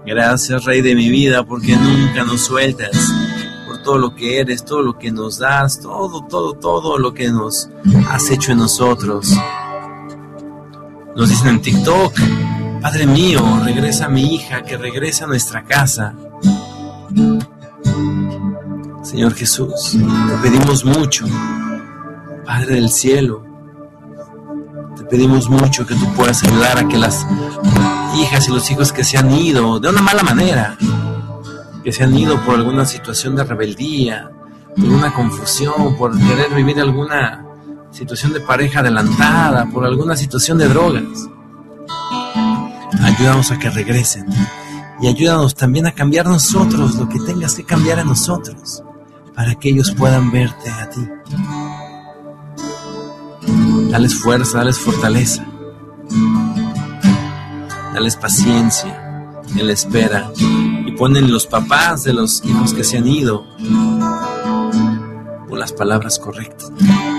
Gracias, Rey de mi vida, porque nunca nos sueltas, por todo lo que eres, todo lo que nos das, todo lo que nos has hecho en nosotros. Nos dicen en TikTok: Padre mío, regresa a mi hija, que regrese a nuestra casa. Señor Jesús, te pedimos mucho, Padre del cielo, te pedimos mucho que tú puedas ayudar a que las hijas y los hijos que se han ido de una mala manera, que se han ido por alguna situación de rebeldía, por una confusión, por querer vivir alguna situación de pareja adelantada, por alguna situación de drogas, ayúdanos a que regresen y ayúdanos también a cambiar nosotros lo que tengas que cambiar en nosotros, para que ellos puedan verte a ti. Dales fuerza, dales fortaleza, dales paciencia en la espera, y ponen los papás de los hijos que se han ido con las palabras correctas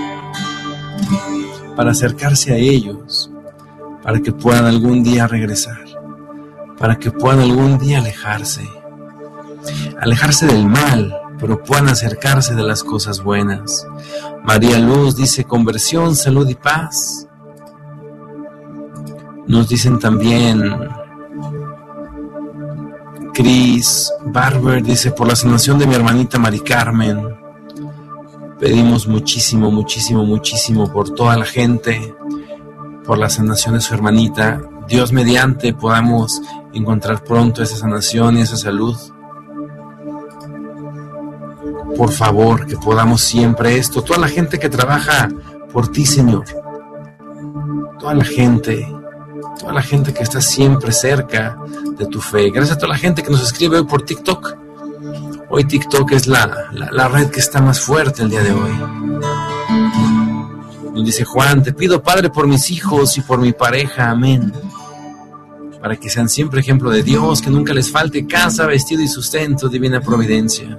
para acercarse a ellos, para que puedan algún día regresar, para que puedan algún día alejarse del mal, pero puedan acercarse de las cosas buenas. María Luz dice: conversión, salud y paz. Nos dicen también, Chris Barber dice: por la sanación de mi hermanita Mari Carmen. Pedimos muchísimo por toda la gente, por la sanación de su hermanita. Dios mediante podamos encontrar pronto esa sanación y esa salud. Por favor, que podamos siempre esto. Toda la gente que trabaja por ti, Señor. Toda la gente que está siempre cerca de tu fe. Gracias a toda la gente que nos escribe hoy por TikTok. Hoy TikTok es la red que está más fuerte el día de hoy. Nos dice Juan: te pido, Padre, por mis hijos y por mi pareja, amén, para que sean siempre ejemplo de Dios, que nunca les falte casa, vestido y sustento, divina providencia.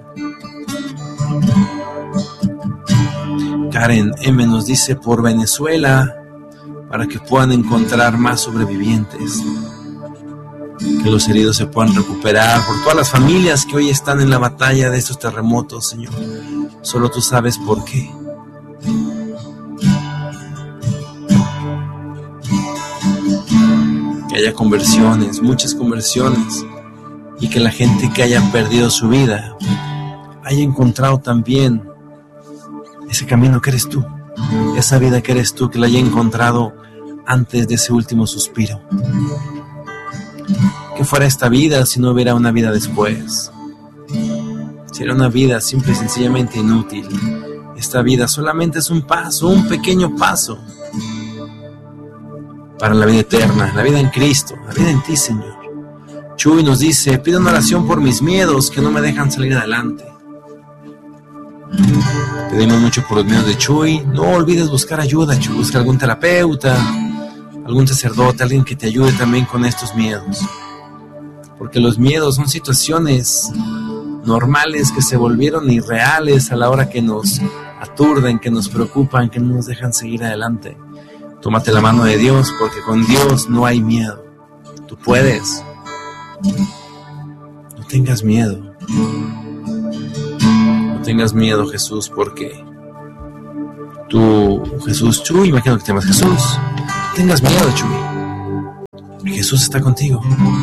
Karen M nos dice: por Venezuela, para que puedan encontrar más sobrevivientes, que los heridos se puedan recuperar, por todas las familias que hoy están en la batalla de estos terremotos, Señor. Solo tú sabes por qué. Que haya conversiones, muchas conversiones, y que la gente que haya perdido su vida haya encontrado también ese camino que eres tú, esa vida que eres tú, que la haya encontrado antes de ese último suspiro. ¿Qué fuera esta vida si no hubiera una vida después? Sería una vida simple y sencillamente inútil. Esta vida solamente es un paso, un pequeño paso para la vida eterna, la vida en Cristo, la vida en ti, Señor. Chuy nos dice: pido una oración por mis miedos que no me dejan salir adelante. Pedimos mucho por los miedos de Chuy. No olvides buscar ayuda, Chuy. Busca algún terapeuta, algún sacerdote, alguien que te ayude también con estos miedos. Porque los miedos son situaciones normales que se volvieron irreales a la hora que nos aturden, que nos preocupan, que no nos dejan seguir adelante. Tómate la mano de Dios, porque con Dios no hay miedo. Tú puedes. No tengas miedo. No tengas miedo, Jesús, porque tú, Jesús, Chuy, imagino que te llamas Jesús. No tengas miedo, Chuy. Jesús está contigo.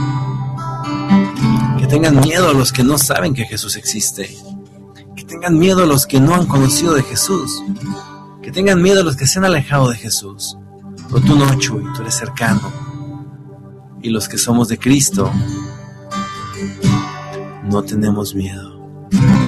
Que tengan miedo a los que no saben que Jesús existe. Que tengan miedo a los que no han conocido de Jesús. Que tengan miedo a los que se han alejado de Jesús. Pero tú no, Chuy, tú eres cercano. Y los que somos de Cristo no tenemos miedo.